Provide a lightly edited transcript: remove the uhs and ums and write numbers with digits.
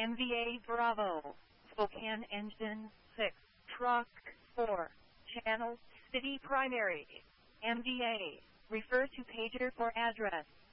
MVA Bravo, Spokane Engine 6, Truck 4, Channel City Primary, MVA, refer to pager for address.